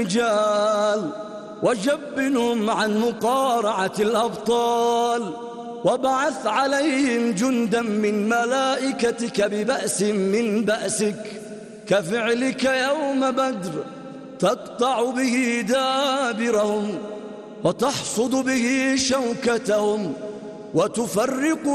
الرجال وجبنهم عن مقارعة الأبطال، وابعث عليهم جندا من ملائكتك ببأس من بأسك كفعلك يوم بدر، تقطع به دابرهم وتحصد به شوكتهم وتفرق